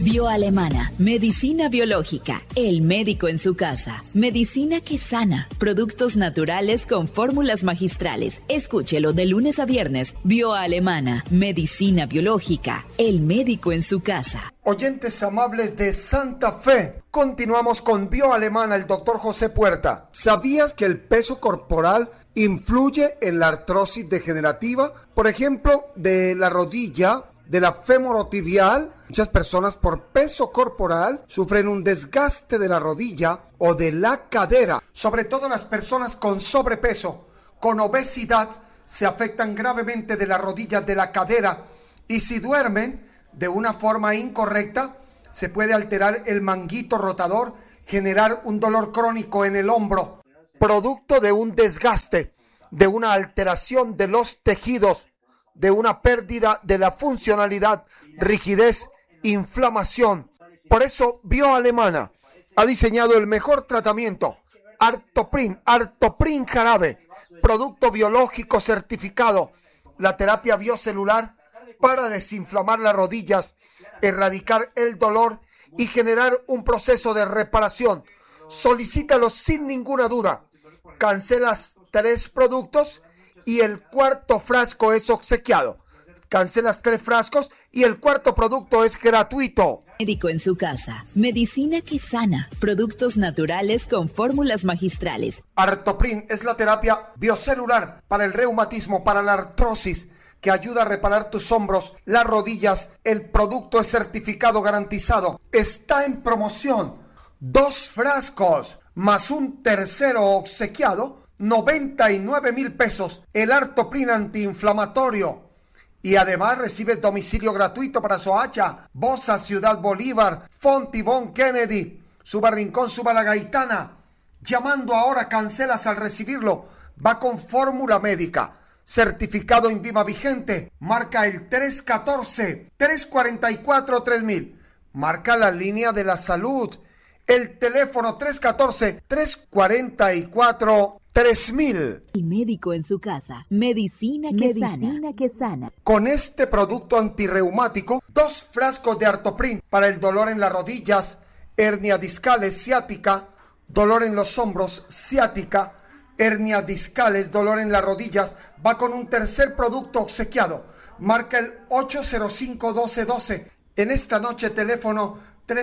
Bioalemana, medicina biológica, el médico en su casa, medicina que sana, productos naturales con fórmulas magistrales. Escúchelo de lunes a viernes. Bioalemana, medicina biológica, el médico en su casa. Oyentes amables de Santa Fe, continuamos con Bioalemana, el doctor José Puerta. ¿Sabías que el peso corporal influye en la artrosis degenerativa? Por ejemplo, de la rodilla, de la femorotibial. Muchas personas por peso corporal sufren un desgaste de la rodilla o de la cadera. Sobre todo las personas con sobrepeso, con obesidad, se afectan gravemente de la rodilla, de la cadera. Y si duermen de una forma incorrecta, se puede alterar el manguito rotador, generar un dolor crónico en el hombro, producto de un desgaste, de una alteración de los tejidos, de una pérdida de la funcionalidad, rigidez, inflamación. Por eso Bioalemana ha diseñado el mejor tratamiento, Artoprin jarabe, producto biológico certificado, la terapia biocelular para desinflamar las rodillas, erradicar el dolor y generar un proceso de reparación. Solicítalo sin ninguna duda. Cancelas 3 productos y el 4º frasco es obsequiado. Cancelas 3 frascos y el 4º producto es gratuito. Médico en su casa, medicina que sana, productos naturales con fórmulas magistrales. Artoprin es la terapia biocelular para el reumatismo, para la artrosis, que ayuda a reparar tus hombros, las rodillas. El producto es certificado, garantizado. Está en promoción. 2 frascos más un tercero obsequiado, 99,000 pesos. El Artoprin antiinflamatorio. Y además recibes domicilio gratuito para Soacha, Bosa, Ciudad Bolívar, Fontibón, Kennedy, Suba Rincón, Suba La Gaitana. Llamando ahora, cancelas al recibirlo. Va con fórmula médica. Certificado INVIMA vigente. Marca el 314-344-3000. Marca la línea de la salud. El teléfono 314-344-3000. El médico en su casa. Medicina que sana. Con este producto antirreumático, 2 frascos de Artoprin para el dolor en las rodillas, hernia discales, ciática, dolor en los hombros, ciática, hernias discales, dolor en las rodillas. Va con un tercer producto obsequiado. Marca el 805-1212. En esta noche, teléfono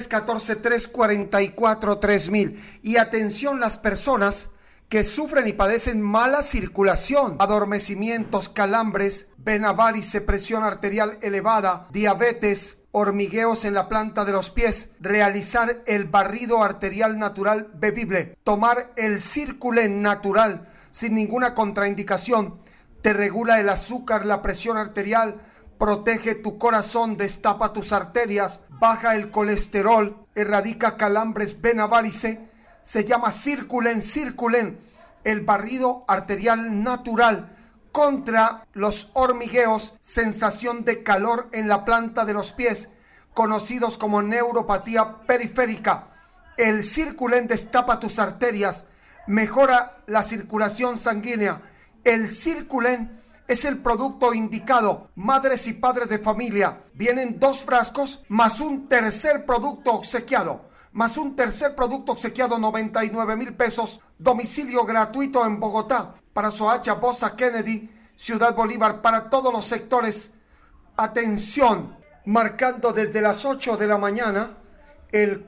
314-344-3000. Y atención, las personas que sufren y padecen mala circulación, adormecimientos, calambres, vena varice, presión arterial elevada, diabetes, hormigueos en la planta de los pies, realizar el barrido arterial natural bebible, tomar el Circulen natural sin ninguna contraindicación, te regula el azúcar, la presión arterial, protege tu corazón, destapa tus arterias, baja el colesterol, erradica calambres, vena varice. Se llama Circulen, el barrido arterial natural contra los hormigueos, sensación de calor en la planta de los pies, conocidos como neuropatía periférica. El Circulen destapa tus arterias, mejora la circulación sanguínea. El Circulen es el producto indicado. Madres y padres de familia, vienen 2 frascos más un tercer producto obsequiado. 99,000 pesos. Domicilio gratuito en Bogotá, para Soacha, Bosa, Kennedy, Ciudad Bolívar, para todos los sectores. Atención, marcando desde las 8 de la mañana, el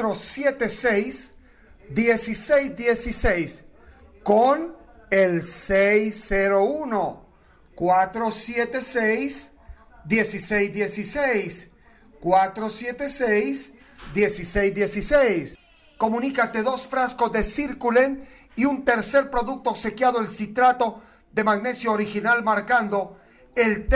476-1616, con el 601 476-1616, 476-1616. Comunícate. 2 frascos de Circulen y un tercer producto obsequiado, el citrato de magnesio original, marcando el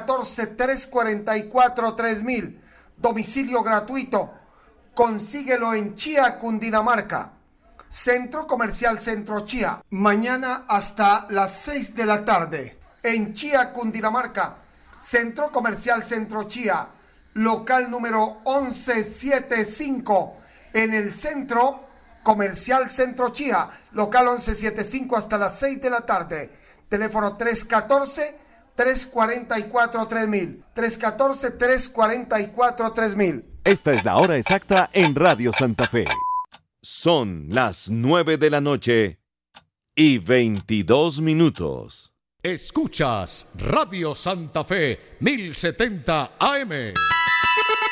314-344-3000. Domicilio gratuito. Consíguelo en Chía, Cundinamarca. Centro Comercial Centro Chía. Mañana hasta las 6 de la tarde. En Chía, Cundinamarca. Centro Comercial Centro Chía. Local número 1175. En el Centro Comercial Centro Chía. Local 1175 hasta las 6 de la tarde. Teléfono 314-344-3000. 314-344-3000. Esta es la hora exacta en Radio Santa Fe. Son las 9 de la noche y 22 minutos. Escuchas Radio Santa Fe 1070 AM.